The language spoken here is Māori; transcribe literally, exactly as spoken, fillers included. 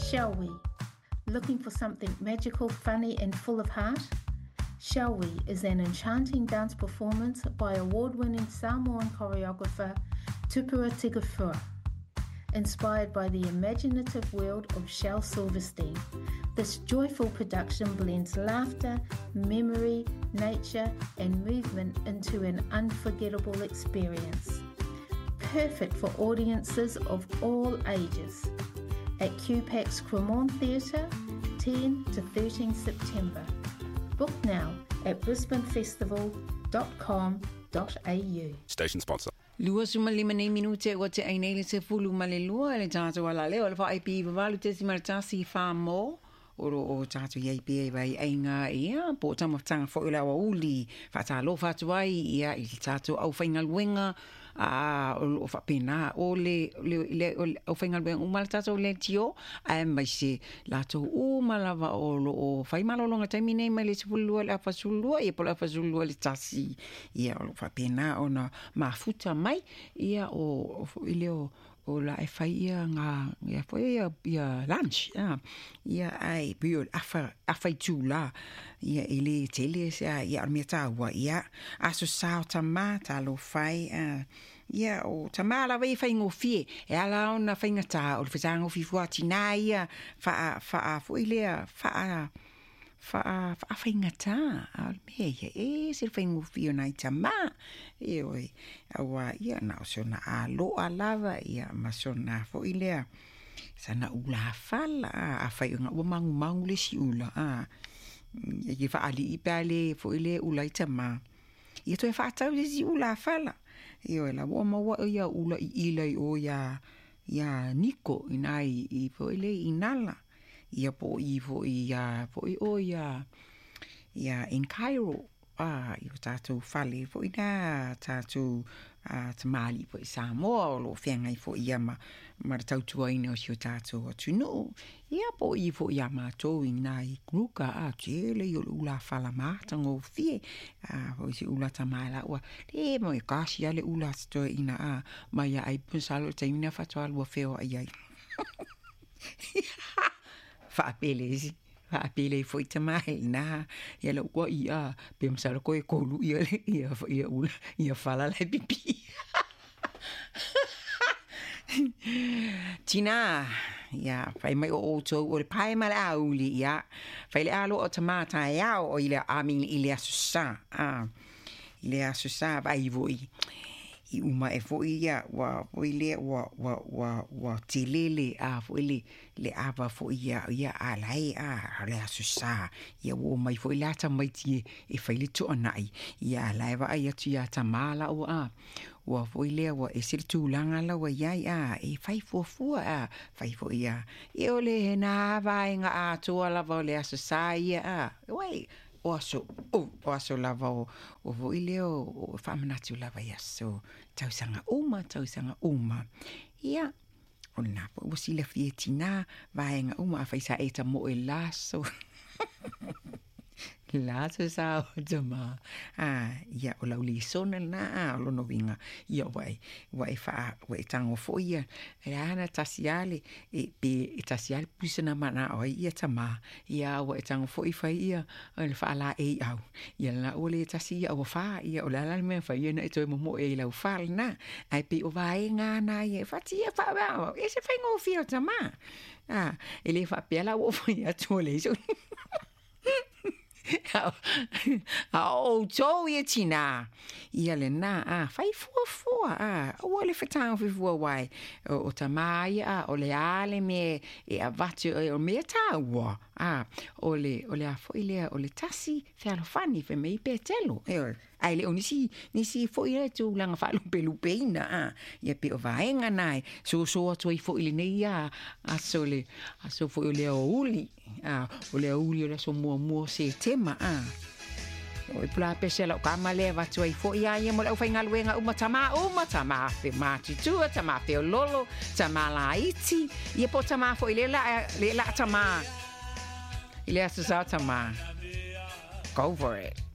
Shall We? Looking for something magical, funny and full of heart? Shall We is an enchanting dance performance by award-winning Samoan choreographer Tupua Tigafua. Inspired by the imaginative world of Shel Silverstein, this joyful production blends laughter, memory, nature and movement into an unforgettable experience. Perfect for audiences of all ages. At Q PAX Cremorne Theatre, ten to thirteen September. Book now at brisbane festival dot com dot a u. Station sponsor. Lua suma lima nei minute o te ainele se fulu male lua le tātou ala leo le wha ipi wawalu te simara tāsi wha mō oro o tātou iei pia vai ainga ia po tamatanga fo ila wa uli whatalo whatuai ia i tātou au whainga luenga a o whapena o le le o whainga luenga umala tātou le tio a mai se lato umalawa o lo o whaimalolonga taimi nei mai le se fulua le awhasulua ia po le awhasulua le tasi ia o whapena o na mafuta mai ia o ile o o la e fai ia ngā ia fai ia, ia lunch ia, ia ai pio afa afa tu la ia ile tele ia ia mea taua ia aso sao tama talo fai uh, ia o tama la vai fai ngofie e ala ona fai ngata o le fazango fifuati na ia fa fa fo ile fa fa fa fa ingata al me e se fa ngofie na tama e oi awa ia na so na alo alava ia masona fo ile sana ula fala a fa nga o mangu mangu le si ula a ia fa ali ipale fo ile ula tama ia to fa tau le si ula fala ia la o ma wa ia ula ile o ya ya niko inai i fo ile inala ia po i fo ia fo i o ia ia in Cairo ah i tātou fale fo ina tātou a tamali po i Samoa o lo whenga i fo ia ma ma tautua ina o si o tātou atu no ia po i fo ia ma tō ina i gruka a tele i o ula whala mātanga o fie a fo i si ula tamala ua le mo i kasi ale ula sto ina a ma ia ai punsalo ta ina whatua lua wheo ai ai whaapele si whaapele foi tamai na ia lau kua ia pe msara koe kolu ia ia ia ula ia whala lai pipi tina ia whai mai o oto o le pai male au li ia whai le alo o tamata iau o ile amin ile asusa ah ile asusa vai voi i uma e foi ia wa foi le wa wa wa wa tilele a foi le le ava foi ia ia alai a le asusa ia wo mai foi la ta mai ti e fai le to nai ia alai va ia tu ia tamala o a wa foi le wa e sir tu langa la wa ia a e fai fo fo a fai fo ia e ole na va nga a to la va le asusa ia a wei o aso o o aso lava o o vo ileo o famanatu lava ia so tausanga uma tausanga uma ia o na po o sila fietina vaenga uma faisa eta mo e laso laso sa o tama ah ia o lauli sona na o no vinga ia vai vai fa vai tango fo ia ana tasiale e pe tasiale pusena mana o ia tama ia vai tango fo fa ia o fa la e au ia la o le tasia o fa ia o la la me fa ia na to mo e la fa na ai pe o vai nga na ia fa tia fa va e se fa ngo fi o tama ah ele fa pela o ia to le so a o to ia tina ia le na a fai fua fua a o le fetang fi fua wai o tamai a o le ale me e a vatu o me tawa a o le o le a foi le o le tasi fe alo fani fe me petelo e ai le onisi nisi foi le tu langa fa lupe lupe ina a ia pe o vaenga nai so so to i foi le nei a a so le a so foi le o uli a o le uli o le so mo mo se tema a o i pula pese la ka male va tu i foi ia ia mo le fa ngaluenga uma tama uma tama pe mati tu tama pe lolo tama la iti ia po tama foi le la le la tama ile asa tama go for it.